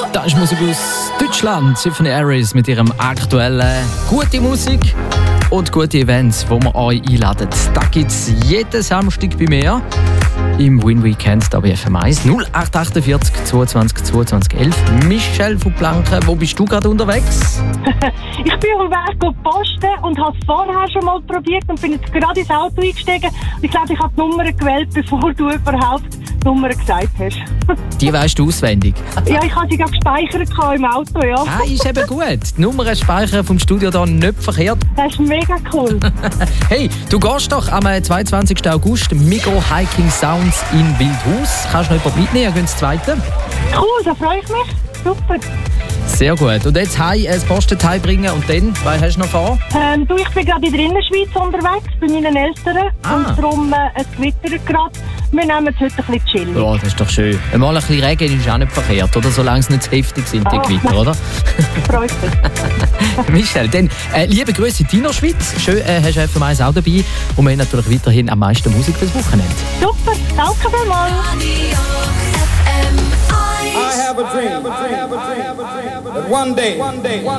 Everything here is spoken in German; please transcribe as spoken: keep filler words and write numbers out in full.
Das ist Musik aus Deutschland. Symphony Aries mit ihrem aktuellen gute Musik und gute Events, wo wir euch einladen. Da gibt es jeden Samstag bei mir im Win Weekend da bei F M eins. null acht achtundvierzig zweiundzwanzig zweiundzwanzig elf. Michelle von Blanken, wo bist du gerade unterwegs? Ich bin auf dem Weg auf Posten und habe es vorher schon mal probiert und bin jetzt gerade ins Auto eingestiegen. Ich glaube, ich habe die Nummer gewählt, bevor du überhaupt die Nummer gesagt hast. Die weisst du auswendig? Ja, ich habe sie gerade gespeichert im Auto, ja. Ah, ist eben gut. Die Nummer speichern vom Studio da nicht verkehrt. Das ist mega cool. Hey, du gehst doch am zweiundzwanzigsten August Migros Hiking Sounds in Wildhaus. Kannst du noch jemanden mitnehmen? Gehen ins Zweite? Cool, da freue ich mich. Super. Sehr gut. Und jetzt heim, ein Postenteil bringen und dann, was hast du noch vor? Ähm, du, ich bin gerade in der Innerschweiz unterwegs, bei meinen Eltern. Ah. Und darum, äh, es gewittert gerade. Wir nehmen es heute ein bisschen chillig. Ja, das ist doch schön. Mal ein bisschen Regen ist auch nicht verkehrt, oder? Solange es nicht zu heftig sind, die Oh, Gewitter, oder? Freut mich. Michelle, dann äh, liebe Grüße in deiner Schweiz. Schön, äh, hast du F M eins auch dabei. Und wir haben natürlich weiterhin am meisten Musik fürs Wochenende. Super, danke vielmals. I have a dream that one day, one day,